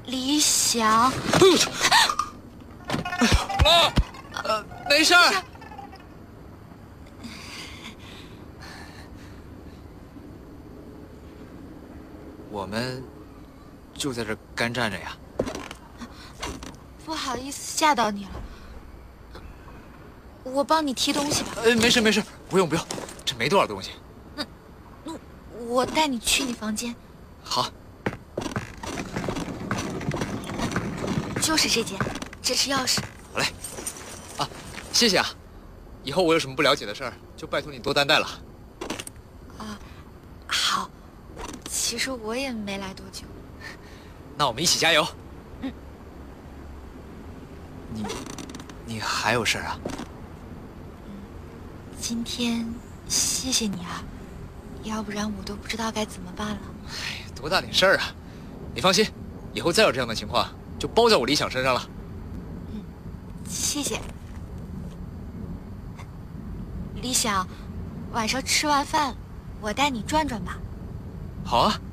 李想， 没事儿。我们就在这干站着呀。 不好意思吓到你了，我帮你提东西吧。 没事没事，不用不用，这没多少东西。 那我带你去你房间。 好。 就是这间，这是钥匙。 好嘞。啊，谢谢啊。以后我有什么不了解的事儿，就拜托你多担待了。 啊，好。其实我也没来多久。 那我们一起加油。 嗯。 你还有事儿啊？ 今天谢谢你啊，要不然我都不知道该怎么办了。 哎，多大点事儿啊！你放心，以后再有这样的情况，就包在我李想身上了。 谢谢。李想，晚上吃完饭，我带你转转吧。 好啊。